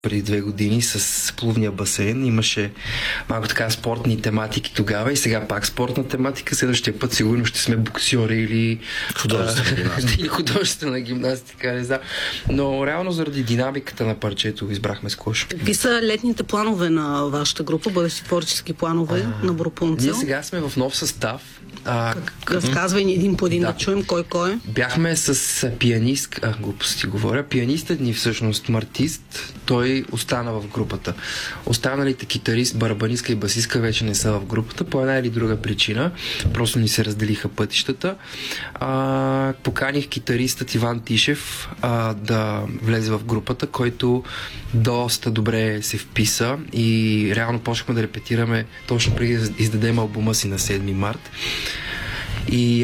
преди 2 години с плувния басейн. Имаше малко така спортни тематики тогава и сега пак спортна тематика. Следващия път сигурно ще сме боксьори или художествена гимнастика, не знам. Но реално заради динамиката на парчето избрахме скош. Какви са летните планове на вашата група, бъдещи творчески планове на Брупунцел? Ние сега сме в нов състав. Разказвай ни един по един да чуем кой е. Бяхме с пианист, глупости говоря, пианистът ни всъщност Мартист, той остана в групата. Останалите китарист, барабанистка и басистка вече не са в групата, по една или друга причина. Просто ни се разделиха пътищата. Поканих китаристът Иван Тишев да влезе в групата, който доста добре се вписа и реално почнахме да репетираме точно преди да издадем албума си на 7 март. И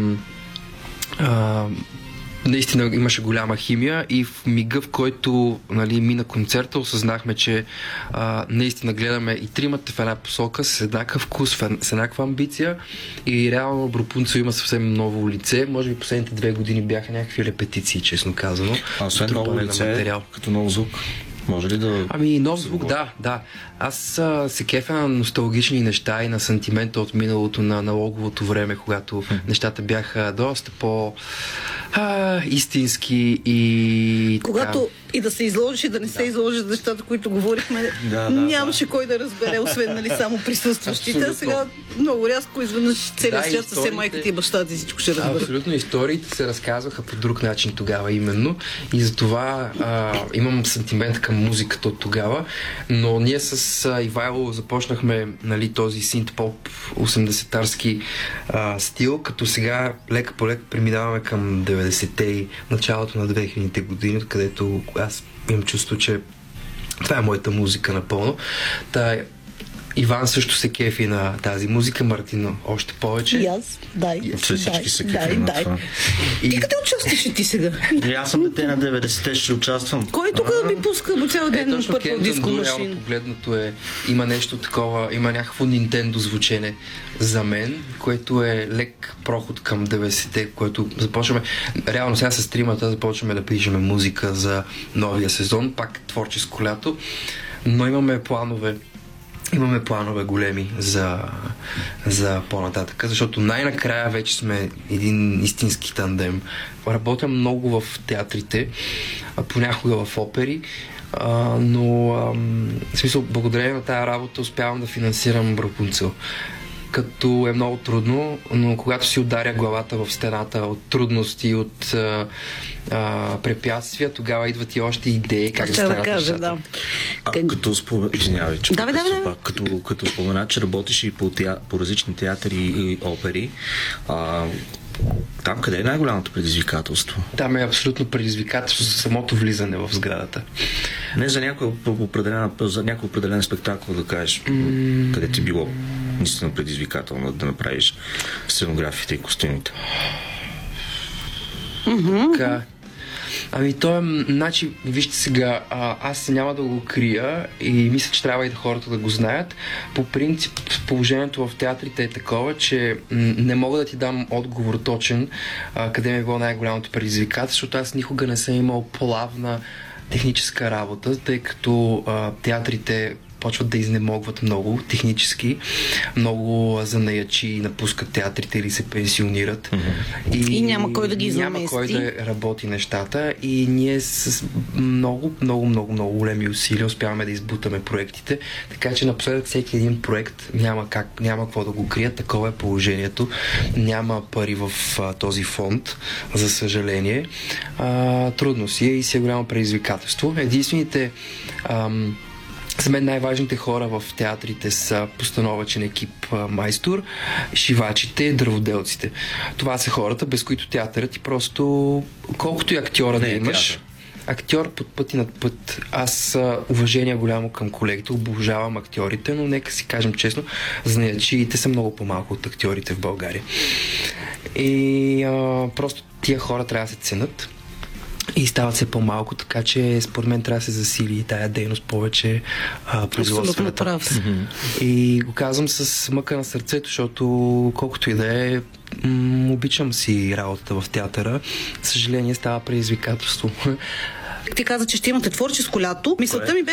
наистина имаше голяма химия и в мига, в който мина концерта, осъзнахме, че наистина гледаме и тримата в една посока с еднакъв вкус, с еднаква амбиция и реално Брупунцел има съвсем ново лице. Може би последните 2 години бяха някакви репетиции, честно казано. Освен ново лице, като нов звук. Може ли да... Нов звук, да. Аз се кефя на носталгични неща и на сантимента от миналото, на налоговото време, когато нещата бяха доста истински и... Когато и да се изложиш и да не се изложиш нещата, които говорихме, нямаше кой да разбере, освен само присъстващите. А сега много рязко изведнъж целият свят със майката и бащата и всичко ще разбере. Абсолютно, историите се разказваха по друг начин тогава именно и затова имам сантимент към музиката от тогава, но ние с Ивайло започнахме този синт-поп 80-тарски стил, като сега лека по лека преминаваме към 90-те и началото на 2000-те години, където аз имам чувство, че това е моята музика напълно. Иван също се кефи на тази музика, Мартин още повече. И аз, всички се кефи на това. Ти къде участваш и ти сега? Аз съм дете на 90-те, ще участвам. Кой тук ми пуска по цял ден на първо диско машин? Погледнато има нещо такова, има някакво Nintendo звучене за мен, което е лек проход към 90-те, което започваме, реално сега с тримата започваме да пишеме музика за новия сезон, пак творческо лято, но имаме планове големи за по-нататък, защото най-накрая вече сме един истински тандем. Работя много в театрите, понякога в опери, но в смисъл, благодарение на тази работа успявам да финансирам Брупунцел. Като е много трудно, но когато си ударя главата в стената от трудности, от препятствия, тогава идват и още идеи как да станат нещата. Като спомена, че работиш и по различни театри и опери, там къде е най-голямото предизвикателство? Там е абсолютно предизвикателство за самото влизане в сградата. Не за някой определен спектакъл, да кажеш, къде ти било наистина предизвикателно да направиш сценографите и костюмите. Вижте сега, аз няма да го крия и мисля, че трябва и хората да го знаят. По принцип, положението в театрите е такова, че не мога да ти дам отговор точен, къде ми е било най-голямото предизвикателство, защото аз никога не съм имал плавна техническа работа, тъй като театрите почват да изнемогват много технически. Много занаячи напускат театрите или се пенсионират. И няма кой да ги замести. Няма кой да работи нещата и ние с много големи усилия успяваме да избутаме проектите. Така че напоследък всеки един проект няма какво да го крият. Такова е положението. Няма пари в този фонд, за съжаление. Трудно си е и си е голямо предизвикателство. Единствените за мен най-важните хора в театрите са постановачен екип майстор, шивачите, дърводелците. Това са хората, без които театърът и просто колкото и актьора да имаш, актьор под път и над път. Аз уважение голямо към колегите, обожавам актьорите, но нека си кажем честно, занаятчиите са много по-малко от актьорите в България. И просто тия хора трябва да се ценят и стават се по-малко, така че според мен трябва да се засили тая дейност повече производствената. И го казвам с мъка на сърцето, защото колкото и да е, обичам си работата в театъра. Съжаление става предизвикателство. Ти каза, че ще имате творческо лято. Мисълта ми